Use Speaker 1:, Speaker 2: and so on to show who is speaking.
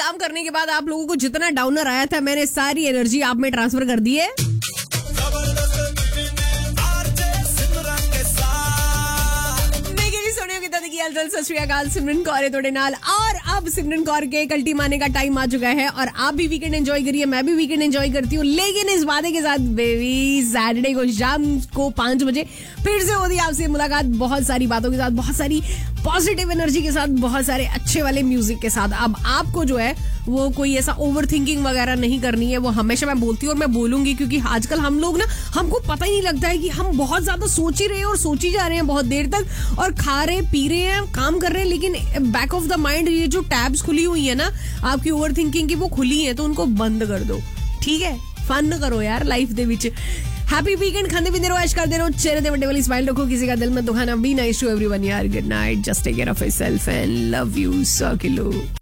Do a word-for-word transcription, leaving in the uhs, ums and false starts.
Speaker 1: काम करने के बाद आप लोगों को जितना डाउनर आया था, मैंने सारी एनर्जी आप में ट्रांसफर कर दी है। सिमरन कौर है थोड़े नाल, और अब सिमरन कौर के कल्टी मारने का टाइम आ चुका है और आप भी वीकेंड एंजॉय करिए, मैं भी वीकेंड एंजॉय करती हूँ, लेकिन इस वादे के साथ बेबी सैटरडे को शाम को पांच बजे फिर से होती है आपसे मुलाकात, बहुत सारी बातों के साथ, बहुत सारी पॉजिटिव एनर्जी के साथ, बहुत सारे अच्छे वाले म्यूजिक के साथ। अब आपको जो है वो कोई ऐसा ओवर थिंकिंग वगैरह नहीं करनी है, वो हमेशा मैं बोलती हूँ और मैं बोलूंगी, क्योंकि आजकल हम लोग ना, हमको पता ही नहीं लगता है कि हम बहुत ज्यादा सोच ही रहे हैं और सोची जा रहे हैं बहुत देर तक, और खा रहे पी रहे हैं, काम कर रहे हैं, लेकिन बैक ऑफ द माइंड ये जो टैब्स खुली हुई है ना आपकी ओवर थिंकिंग की, वो खुली है, तो उनको बंद कर दो, ठीक है? फन करो यार लाइफ दे विच। हैप्पी वीकेंड, खाने पींदे रहो, ऐश करदे रहो, चेहरे ते बड़े वाली स्माइल रखो, किसी का दिल मत दुखाना। बी नाइस टू एवरीवन यार, good night, just take care of yourself and love you so kilo.